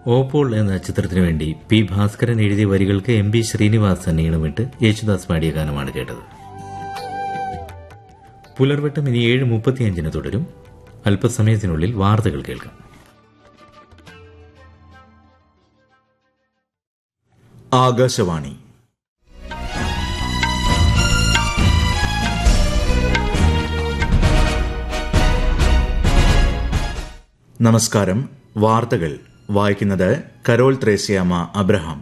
ഓപ്പോൾ എന്ന ചിത്രത്തിനു വേണ്ടി പി ഭാസ്കരൻ എഴുതിയ വരികൾക്ക് എം ബി ശ്രീനിവാസൻ ഈണമിട്ട് യേശുദാസ് പാടിയ ഗാനമാണ് കേട്ടത്. പുലർവട്ടം ഇനി 7:35 തുടരും. അല്പസമയത്തിനുള്ളിൽ വാർത്തകൾ കേൾക്കാം. ആകാശവാണി. നമസ്കാരം. വാർത്തകൾ വായിക്കുന്നത് കരോൾ ത്രേസ്യാമ്മ അബ്രഹാം.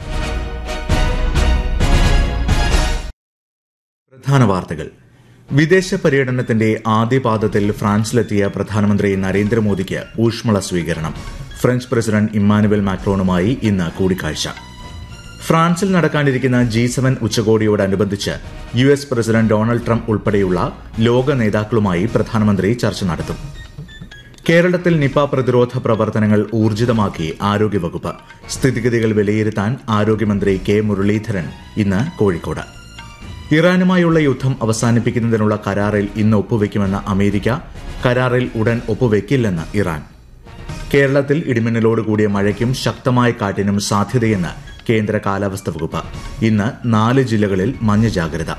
പ്രധാന വാർത്തകൾ. വിദേശ പര്യടനത്തിന്റെ ആദ്യപാദത്തിൽ ഫ്രാൻസിലെത്തിയ പ്രധാനമന്ത്രി നരേന്ദ്രമോദിക്ക് ഊഷ്മള സ്വീകരണം. ഫ്രഞ്ച് പ്രസിഡന്റ് ഇമ്മാനുവൽ മാക്രോണുമായി ഇന്ന് കൂടിക്കാഴ്ച. ഫ്രാൻസിൽ നടക്കാനിരിക്കുന്ന G7 ഉച്ചകോടിയോടനുബന്ധിച്ച് US president Donald Trump ഉൾപ്പെടെയുള്ള ലോക നേതാക്കളുമായി പ്രധാനമന്ത്രി ചർച്ച നടത്തും. കേരളത്തിൽ നിപ പ്രതിരോധ പ്രവർത്തനങ്ങൾ ഊർജിതമാക്കി ആരോഗ്യവകുപ്പ്. സ്ഥിതിഗതികൾ വിലയിരുത്താൻ ആരോഗ്യമന്ത്രി കെ മുരളീധരൻ ഇന്ന് കോഴിക്കോട്. ഇറാനുമായുള്ള യുദ്ധം അവസാനിപ്പിക്കുന്നതിനുള്ള കരാറിൽ ഇന്ന് ഒപ്പുവെക്കുമെന്ന അമേരിക്ക. കരാറിൽ ഉടൻ ഒപ്പുവെക്കില്ലെന്ന് ഇറാൻ. കേരളത്തിൽ ഇടിമിന്നലോടുകൂടിയ മഴയ്ക്കും ശക്തമായ കാറ്റിനും സാധ്യതയെന്ന് കേന്ദ്ര കാലാവസ്ഥാ വകുപ്പ്. ഇന്ന് 4 ജില്ലകളിൽ മഞ്ഞ ജാഗ്രത.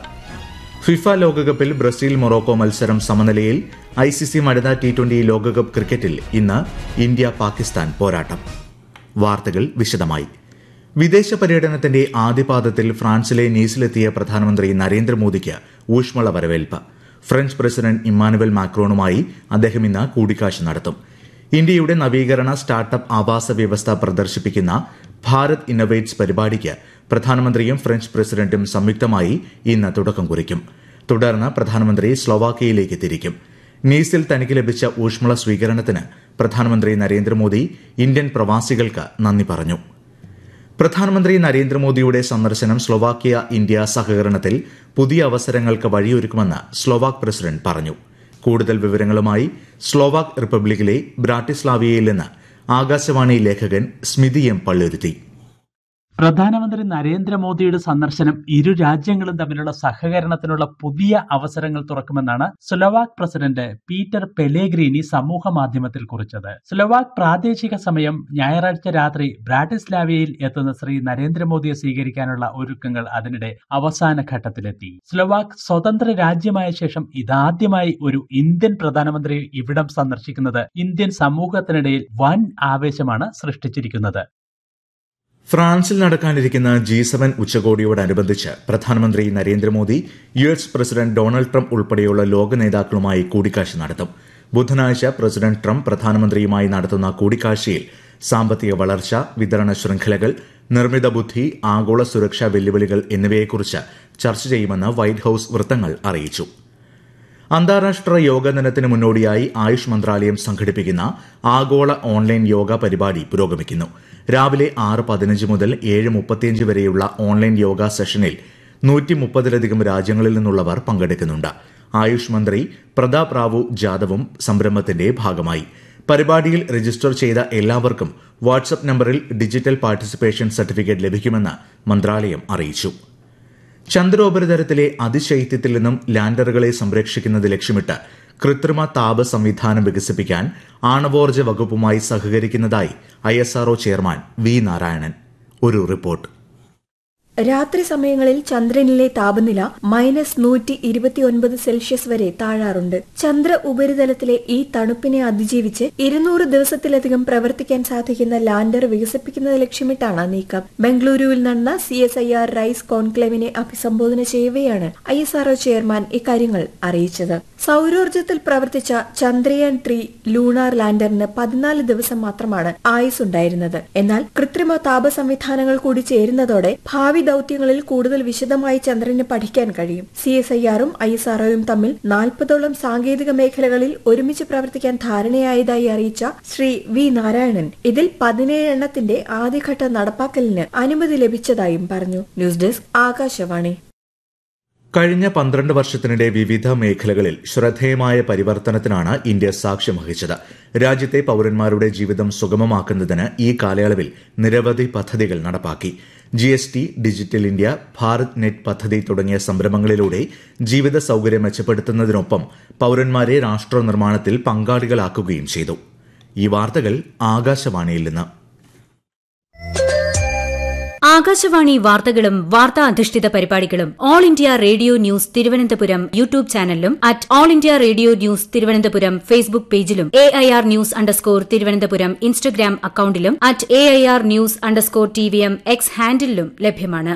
ഫിഫ ലോകകപ്പിൽ ബ്രസീൽ മൊറോക്കോ മത്സരം സമനിലയിൽ. ICC വനിതാ T20 ലോകകപ്പ് ക്രിക്കറ്റിൽ ഇന്ന് ഇന്ത്യ പാകിസ്ഥാൻ പോരാട്ടം. വാർത്തകൾ വിശദമായി. വിദേശ പര്യടനത്തിന്റെ ആദ്യപാദത്തിൽ ഫ്രാൻസിലെ നീസിലെത്തിയ പ്രധാനമന്ത്രി നരേന്ദ്രമോദിക്ക് ഊഷ്മള വരവേൽപ്പ്. ഫ്രഞ്ച് പ്രസിഡന്റ് ഇമ്മാനുവൽ മാക്രോണുമായി അദ്ദേഹം ഇന്ന് കൂടിക്കാഴ്ച നടത്തും. ഇന്ത്യയുടെ നവീകരണ സ്റ്റാർട്ടപ്പ് ആവാസ വ്യവസ്ഥ പ്രദർശിപ്പിക്കുന്ന ഭാരത് ഇന്നൊവേറ്റ്സ് പരിപാടിക്ക് പ്രധാനമന്ത്രിയും ഫ്രഞ്ച് പ്രസിഡന്റും സംയുക്തമായി ഇന്ന് തുടക്കം കുറിക്കും. തുടർന്ന് പ്രധാനമന്ത്രി സ്ലോവാക്കിയയിലേക്ക് തിരിക്കും. നീസിൽ തനിക്ക് ലഭിച്ച ഊഷ്മള സ്വീകരണത്തിന് പ്രധാനമന്ത്രി നരേന്ദ്രമോദി ഇന്ത്യൻ പ്രവാസികൾക്ക് നന്ദി പറഞ്ഞു. പ്രധാനമന്ത്രി നരേന്ദ്രമോദിയുടെ സന്ദർശനം സ്ലോവാക്യ ഇന്ത്യ സഹകരണത്തിൽ പുതിയ അവസരങ്ങൾക്ക് വഴിയൊരുക്കുമെന്ന് സ്ലോവാക് പ്രസിഡന്റ് പറഞ്ഞു. കൂടുതൽ വിവരങ്ങളുമായി സ്ലോവാക് റിപ്പബ്ലിക്കിലെ ബ്രാട്ടിസ്ലാവിയയിൽ നിന്ന് ആകാശവാണി ലേഖകൻ സ്മിതി എം പള്ളുരുത്തി. പ്രധാനമന്ത്രി നരേന്ദ്രമോദിയുടെ സന്ദർശനം ഇരു രാജ്യങ്ങളും തമ്മിലുള്ള സഹകരണത്തിനുള്ള പുതിയ അവസരങ്ങൾ തുറക്കുമെന്നാണ് സ്ലോവാക് പ്രസിഡന്റ് പീറ്റർ പെലേഗ്രീനി സമൂഹ മാധ്യമത്തിൽ കുറിച്ചത്. സ്ലോവാക് പ്രാദേശിക സമയം ഞായറാഴ്ച രാത്രി ബ്രാട്ടിസ്ലാവിയയിൽ എത്തുന്ന ശ്രീ നരേന്ദ്രമോദിയെ സ്വീകരിക്കാനുള്ള ഒരുക്കങ്ങൾ അതിനിടെ അവസാന ഘട്ടത്തിലെത്തി. സ്ലോവാക് സ്വതന്ത്ര രാജ്യമായ ശേഷം ഇതാദ്യമായി ഒരു ഇന്ത്യൻ പ്രധാനമന്ത്രി ഇവിടം സന്ദർശിക്കുന്നത് ഇന്ത്യൻ സമൂഹത്തിനിടയിൽ വൻ ആവേശമാണ് സൃഷ്ടിച്ചിരിക്കുന്നത്. ഫ്രാൻസിൽ നടക്കാനിരിക്കുന്ന G7 ഉച്ചകോടിയോടനുബന്ധിച്ച് പ്രധാനമന്ത്രി Narendra Modi US president Donald Trump ഉൾപ്പെടെയുള്ള ലോക നേതാക്കളുമായി കൂടിക്കാഴ്ച നടത്തും. ബുധനാഴ്ച പ്രസിഡന്റ് ട്രംപ് പ്രധാനമന്ത്രിയുമായി നടത്തുന്ന കൂടിക്കാഴ്ചയിൽ സാമ്പത്തിക വളർച്ച, വിതരണ ശൃംഖലകൾ, നിർമ്മിത ബുദ്ധി, ആഗോള സുരക്ഷാ വെല്ലുവിളികൾ എന്നിവയെക്കുറിച്ച് ചർച്ച ചെയ്യുമെന്ന് വൈറ്റ് ഹൌസ് വൃത്തങ്ങൾ അറിയിച്ചു. അന്താരാഷ്ട്ര യോഗ ദിനത്തിന് മുന്നോടിയായി ആയുഷ് മന്ത്രാലയം സംഘടിപ്പിക്കുന്ന ആഗോള ഓൺലൈൻ യോഗ പരിപാടി പുരോഗമിക്കുന്നു. രാവിലെ 6:15 മുതൽ 7:35 വരെയുള്ള ഓൺലൈൻ യോഗ സെഷനിൽ 130-ലധികം രാജ്യങ്ങളിൽ നിന്നുള്ളവർ പങ്കെടുക്കുന്നുണ്ട്. ആയുഷ് മന്ത്രി പ്രതാപ് റാവു ജാദവും സംരംഭത്തിന്റെ ഭാഗമായി. പരിപാടിയിൽ രജിസ്റ്റർ ചെയ്ത എല്ലാവർക്കും വാട്സ്ആപ്പ് നമ്പറിൽ ഡിജിറ്റൽ പാർട്ടിസിപ്പേഷൻ സർട്ടിഫിക്കറ്റ് ലഭിക്കുമെന്ന് മന്ത്രാലയം അറിയിച്ചു. ചന്ദ്രോപരിതലത്തിലെ അതിശൈത്യത്തിൽ നിന്നും ലാൻഡറുകളെ സംരക്ഷിക്കുന്നത് ലക്ഷ്യമിട്ട് കൃത്രിമ താപ സംവിധാനം വികസിപ്പിക്കാൻ ആണവോർജ്ജ വകുപ്പുമായി സഹകരിക്കുന്നതായി ISRO ചെയർമാൻ വി നാരായണൻ. ഒരു റിപ്പോർട്ട്. രാത്രി സമയങ്ങളിൽ ചന്ദ്രനിലെ താപനില -129 വരെ താഴാറുണ്ട്. ചന്ദ്ര ഉപരിതലത്തിലെ ഈ തണുപ്പിനെ അതിജീവിച്ച് 200 ദിവസത്തിലധികം പ്രവർത്തിക്കാൻ സാധിക്കുന്ന ലാൻഡർ വികസിപ്പിക്കുന്നത് ലക്ഷ്യമിട്ടാണ് നീക്കം. ബംഗളൂരുവിൽ നടന്ന CSIR റൈസ് കോൺക്ലേവിനെ അഭിസംബോധന ചെയ്യവെയാണ് ISRO ചെയർമാൻ ഇക്കാര്യങ്ങൾ അറിയിച്ചത്. സൌരോർജ്ജത്തിൽ പ്രവർത്തിച്ച ചന്ദ്രയാൻ 3 ലൂണാർ ലാൻഡറിന് 14 ദിവസം മാത്രമാണ് ആയുസ് ഉണ്ടായിരുന്നത്. എന്നാൽ കൃത്രിമ താപ സംവിധാനങ്ങൾ കൂടി ചേരുന്നതോടെ ഭാവി ദൌത്യങ്ങളിൽ കൂടുതൽ വിശദമായി ചന്ദ്രനെ പഠിക്കാൻ കഴിയും. CSIR-ഉം ISRO-യും തമ്മിൽ 40ഓളം സാങ്കേതിക മേഖലകളിൽ ഒരുമിച്ച് പ്രവർത്തിക്കാൻ ധാരണയായതായി അറിയിച്ച ശ്രീ വി നാരായണൻ ഇതിൽ 17 എണ്ണത്തിന്റെ ആദ്യഘട്ട നടപ്പാക്കലിന് അനുമതി ലഭിച്ചതായും പറഞ്ഞു. News desk Akashvani. കഴിഞ്ഞ 12 വർഷത്തിനിടെ വിവിധ മേഖലകളിൽ ശ്രദ്ധേയമായ പരിവർത്തനത്തിനാണ് ഇന്ത്യ സാക്ഷ്യം വഹിച്ചത്. രാജ്യത്തെ പൌരന്മാരുടെ ജീവിതം സുഗമമാക്കുന്നതിന് ഈ കാലയളവിൽ നിരവധി പദ്ധതികൾ നടപ്പാക്കി. GST, digital India, Bharat net പദ്ധതി തുടങ്ങിയ സംരംഭങ്ങളിലൂടെ ജീവിത സൌകര്യം മെച്ചപ്പെടുത്തുന്നതിനൊപ്പം പൌരന്മാരെ രാഷ്ട്ര നിർമ്മാണത്തിൽ പങ്കാളികളാക്കുകയും ചെയ്തു. ഈ വാർത്തകൾ ആകാശവാണിയിൽ നിന്ന്. ആകാശവാണി വാർത്തകളും വാർത്താ അധിഷ്ഠിത പരിപാടികളും all India radio news Thiruvananthapuram YouTube ചാനലിലും at all India radio news Thiruvananthapuram Facebook പേജിലും AIR ന്യൂസ് _തിരുവനന്തപുരം ഇൻസ്റ്റഗ്രാം അക്കൌണ്ടിലും at AIR news _TVM X ഹാൻഡിലും ലഭ്യമാണ്.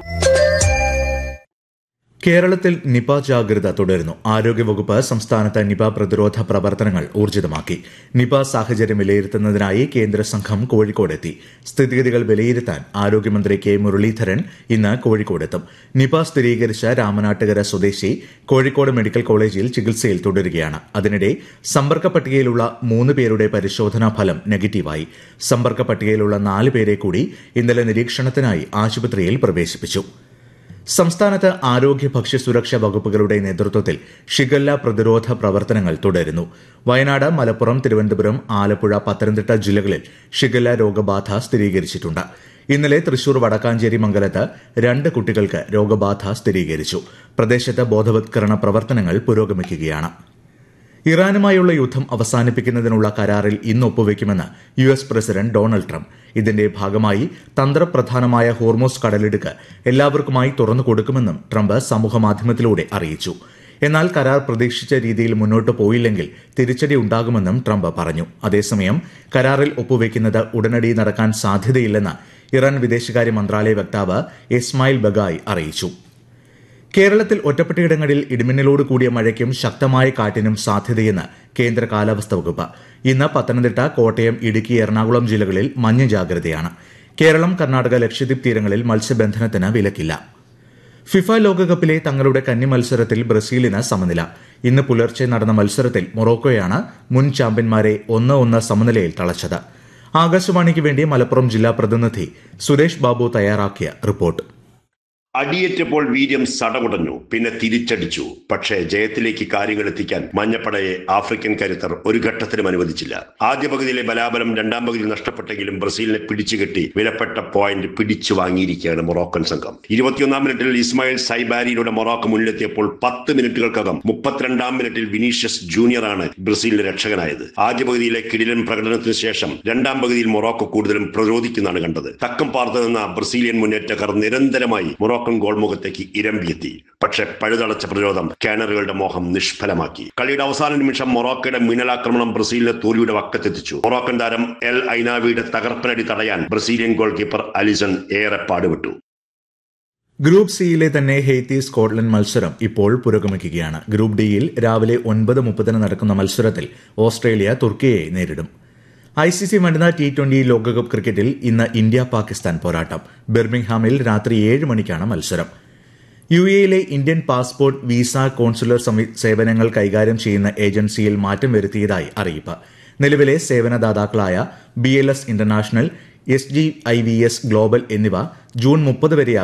കേരളത്തിൽ നിപ ജാഗ്രത തുടരുന്നു. ആരോഗ്യവകുപ്പ് സംസ്ഥാനത്ത് നിപ പ്രതിരോധ പ്രവർത്തനങ്ങൾ ഊർജിതമാക്കി. നിപ സാഹചര്യം വിലയിരുത്തുന്നതിനായി കേന്ദ്ര സംഘം കോഴിക്കോടെത്തി. സ്ഥിതിഗതികൾ വിലയിരുത്താൻ ആരോഗ്യമന്ത്രി കെ മുരളീധരൻ ഇന്ന് കോഴിക്കോടെത്തും. നിപ സ്ഥിരീകരിച്ച രാമനാട്ടുകര സ്വദേശി കോഴിക്കോട് മെഡിക്കൽ കോളേജിൽ ചികിത്സയിൽ തുടരുകയാണ്. അതിനിടെ സമ്പർക്ക പട്ടികയിലുള്ള 3 പേരുടെ പരിശോധനാ ഫലം നെഗറ്റീവായി. സമ്പർക്ക പട്ടികയിലുള്ള 4 പേരെ കൂടി ഇന്നലെ നിരീക്ഷണത്തിനായി ആശുപത്രിയിൽ പ്രവേശിപ്പിച്ചു. സംസ്ഥാനത്ത് ആരോഗ്യ ഭക്ഷ്യസുരക്ഷാ വകുപ്പുകളുടെ നേതൃത്വത്തിൽ ഷിഗല്ല പ്രതിരോധ പ്രവർത്തനങ്ങൾ തുടരുന്നു. വയനാട്, മലപ്പുറം, തിരുവനന്തപുരം, ആലപ്പുഴ, പത്തനംതിട്ട ജില്ലകളിൽ ഷിഗല്ല രോഗബാധ സ്ഥിരീകരിച്ചിട്ടുണ്ട്. ഇന്നലെ തൃശൂർ വടക്കാഞ്ചേരി മംഗലത്ത് 2 കുട്ടികൾക്ക് രോഗബാധ സ്ഥിരീകരിച്ചു. പ്രദേശത്ത് ബോധവത്കരണ പ്രവർത്തനങ്ങൾ പുരോഗമിക്കുകയാണ്. ഇറാനുമായുള്ള യുദ്ധം അവസാനിപ്പിക്കുന്നതിനുള്ള കരാറിൽ ഇന്ന് ഒപ്പുവയ്ക്കുമെന്ന് US പ്രസിഡന്റ് ഡൊണാൾഡ് ട്രംപ്. ഇതിന്റെ ഭാഗമായി തന്ത്രപ്രധാനമായ ഹോർമോസ് കടലിടുക്ക് എല്ലാവർക്കുമായി തുറന്നു കൊടുക്കുമെന്നും ട്രംപ് സമൂഹമാധ്യമത്തിലൂടെ അറിയിച്ചു. എന്നാൽ കരാർ പ്രതീക്ഷിച്ച രീതിയിൽ മുന്നോട്ട് പോയില്ലെങ്കിൽ തിരിച്ചടി ഉണ്ടാകുമെന്നും ട്രംപ് പറഞ്ഞു. അതേസമയം കരാറിൽ ഒപ്പുവയ്ക്കുന്നത് ഉടനടി നടക്കാൻ സാധ്യതയില്ലെന്ന് ഇറാൻ വിദേശകാര്യ മന്ത്രാലയ വക്താവ് ഇസ്മായിൽ ബഗായി അറിയിച്ചു. കേരളത്തിൽ ഒറ്റപ്പെട്ടയിടങ്ങളിൽ ഇടിമിന്നലോട് കൂടിയ മഴയ്ക്കും ശക്തമായ കാറ്റിനും സാധ്യതയെന്ന് കേന്ദ്ര കാലാവസ്ഥാ വകുപ്പ്. ഇന്ന് പത്തനംതിട്ട, കോട്ടയം, ഇടുക്കി, എറണാകുളം ജില്ലകളിൽ മഞ്ഞ ജാഗ്രതയാണ്. കേരളം, കർണാടക, ലക്ഷദ്വീപ് തീരങ്ങളിൽ മത്സ്യബന്ധനത്തിന് വിലക്കില്ല. ഫിഫ ലോകകപ്പിലെ തങ്ങളുടെ കന്നി മത്സരത്തിൽ ബ്രസീലിന് സമനില. ഇന്ന് പുലർച്ചെ നടന്ന മത്സരത്തിൽ മൊറോക്കോയാണ് മുൻ ചാമ്പ്യന്മാരെ 1-1 സമനിലയിൽ തളച്ചത്. ആകാശവാണിക്ക് വേണ്ടി മലപ്പുറം ജില്ലാ പ്രതിനിധി സുരേഷ് ബാബു തയ്യാറാക്കിയ റിപ്പോർട്ട്. അടിയേറ്റപ്പോൾ വീര്യം സടകുടഞ്ഞു, പിന്നെ തിരിച്ചടിച്ചു. പക്ഷേ ജയത്തിലേക്ക് കാര്യങ്ങൾ എത്തിക്കാൻ മഞ്ഞപ്പടയെ ആഫ്രിക്കൻ കരുത്തർ ഒരു ഘട്ടത്തിലും അനുവദിച്ചില്ല. ആദ്യ പകുതിയിലെ ബലാബലം 2ാം പകുതിയിൽ നഷ്ടപ്പെട്ടെങ്കിലും ബ്രസീലിനെ പിടിച്ചുകെട്ടി വിലപ്പെട്ട പോയിന്റ് പിടിച്ചു വാങ്ങിയിരിക്കുകയാണ് മൊറോക്കൻ സംഘം. 21ാം മിനിറ്റിൽ ഇസ്മായിൽ സൈബാരിയിലൂടെ മൊറോക്കോ മുന്നിലെത്തിയപ്പോൾ 10 മിനിറ്റുകൾക്കകം 32ാം മിനിറ്റിൽ വിനീഷ്യസ് ജൂനിയറാണ് ബ്രസീലിന്റെ രക്ഷകനായത്. ആദ്യ പകുതിയിലെ കിടിലൻ പ്രകടനത്തിന് ശേഷം 2ാം പകുതിയിൽ മൊറോക്കോ കൂടുതലും പ്രതിരോധിക്കുന്നതാണ് കണ്ടത്. തക്കം പാർത്തു നിന്ന ബ്രസീലിയൻ മുന്നേറ്റക്കാർ നിരന്തരമായി മൊറോക്കൻ ഗോൾമുഖത്തേക്ക് ഇരമ്പിയെത്തി. പക്ഷെ പഴുതടച്ച പ്രതിരോധം കാനറുകളുടെ മോഹം നിഷ്ഫലമാക്കി. കളിയുടെ അവസാന നിമിഷം മൊറോക്കോയുടെ മിന്നലാക്രമണം ബ്രസീലിനെ തോൽവിയുടെ വക്കത്തെത്തിച്ചു. മൊറോക്കൻ താരം എൽ ഐനാവിയുടെ തകർപ്പനടി തടയാൻ ബ്രസീലിയൻ ഗോൾ കീപ്പർ അലിസൺ ഏറെ പാടുപെട്ടു. ഗ്രൂപ്പ് സിയിലെ തന്നെ ഹെയ്ത്തി സ്കോട്ട്ലൻഡ് മത്സരം ഇപ്പോൾ പുരോഗമിക്കുകയാണ്. ഗ്രൂപ്പ് ഡിയിൽ രാവിലെ 9:30 നടക്കുന്ന മത്സരത്തിൽ ഓസ്ട്രേലിയ തുർക്കിയെ നേരിടും. ICC വനിതാ T20 ലോകകപ്പ് ക്രിക്കറ്റിൽ ഇന്ന് ഇന്ത്യ പാകിസ്ഥാൻ പോരാട്ടം. ബിർമിംഗ്ഹാമിൽ രാത്രി 7 മണിക്കാണ് മത്സരം. UAEയിലെ ഇന്ത്യൻ പാസ്പോർട്ട്, വിസ, കോൺസുലർ സേവനങ്ങൾ കൈകാര്യം ചെയ്യുന്ന ഏജൻസിയിൽ മാറ്റം വരുത്തിയതായി അറിയിപ്പ്. നിലവിലെ സേവനദാതാക്കളായ BLS ഇന്റർനാഷണൽ, SGIVS ഗ്ലോബൽ എന്നിവ ജൂൺ 30 വരെ